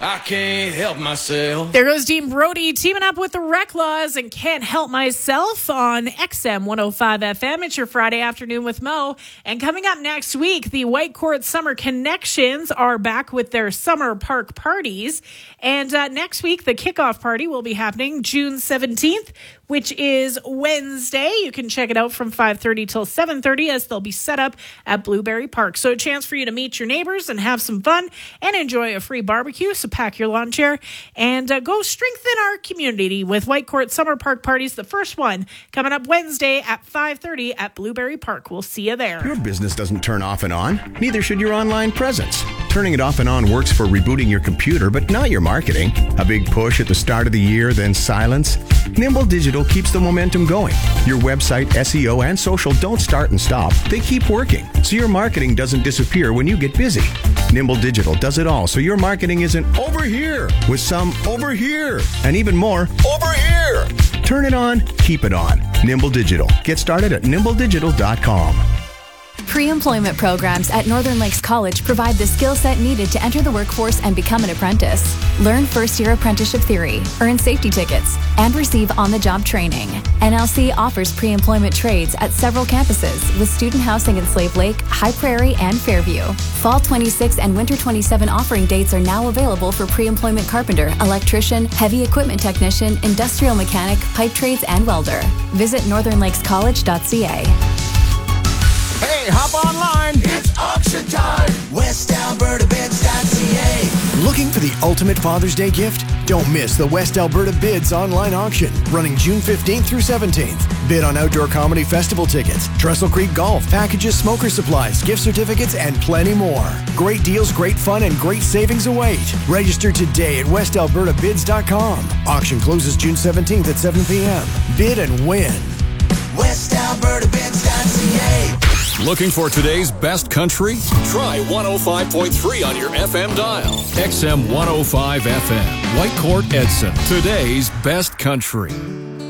I can't help myself. There goes Dean Brody teaming up with the Reclaws and Can't Help Myself on XM 105 FM. It's your Friday afternoon with Mo. And coming up next week, the Whitecourt Summer Connections are back with their summer park parties. And next week, the kickoff party will be happening June 17th, which is Wednesday. You can check it out from 5:30 till 7:30 as they'll be set up at Blueberry Park. So a chance for you to meet your neighbors and have some fun and enjoy a free barbecue. So pack your lawn chair and go strengthen our community with Whitecourt Summer Park Parties. The first one coming up Wednesday at 5:30 at Blueberry Park. We'll see you there. Your business doesn't turn off and on. Neither should your online presence. Turning it off and on works for rebooting your computer, but not your marketing. A big push at the start of the year, then silence. Nimble Digital keeps the momentum going. Your website, SEO, and social don't start and stop. They keep working, so your marketing doesn't disappear when you get busy. Nimble Digital does it all, so your marketing isn't over here with some over here and even more over here. Turn it on, keep it on. Nimble Digital. Get started at nimbledigital.com. Pre-employment programs at Northern Lakes College provide the skill set needed to enter the workforce and become an apprentice. Learn first-year apprenticeship theory, earn safety tickets, and receive on-the-job training. NLC offers pre-employment trades at several campuses with student housing in Slave Lake, High Prairie, and Fairview. Fall 26 and Winter 27 offering dates are now available for pre-employment carpenter, electrician, heavy equipment technician, industrial mechanic, pipe trades, and welder. Visit northernlakescollege.ca. Hey, hop online. It's auction time. WestAlbertaBids.ca. Looking for the ultimate Father's Day gift? Don't miss the West Alberta Bids online auction running June 15th through 17th. Bid on outdoor comedy festival tickets, Trestle Creek Golf, packages, smoker supplies, gift certificates, and plenty more. Great deals, great fun, and great savings await. Register today at WestAlbertaBids.com. Auction closes June 17th at 7 p.m. Bid and win. WestAlbertaBids.ca. Looking for today's best country? Try 105.3 on your FM dial. XM 105 FM. Whitecourt Edson. Today's best country.